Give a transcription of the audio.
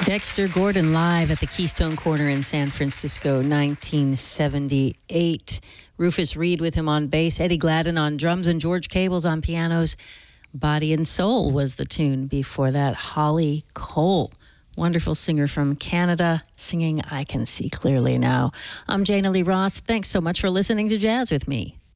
Dexter Gordon live at the Keystone Corner in San Francisco, 1978. Rufus Reid with him on bass, Eddie Gladden on drums, and George Cables on pianos. Body and Soul was the tune before that. Holly Cole, wonderful singer from Canada, singing I Can See Clearly Now. I'm Jana Lee Ross. Thanks so much for listening to Jazz with me.